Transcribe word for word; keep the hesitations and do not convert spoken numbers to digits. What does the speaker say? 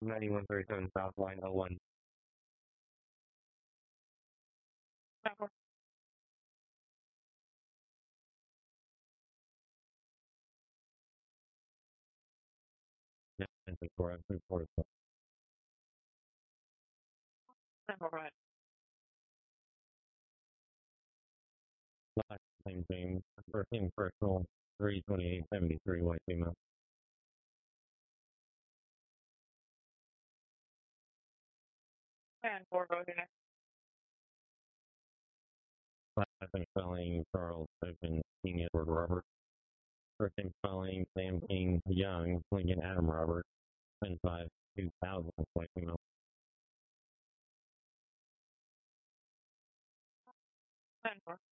ninety-one thirty-seven South Line oh one. Yeah, and so forth, and so forth. Last name James, first name personal, three twenty-eight seventy-three white female. And four, go ahead. Last name spelling Charles Open King Edward Robert. First name spelling Sam King Young Lincoln Adam Robert. ten five two thousand white female. And four.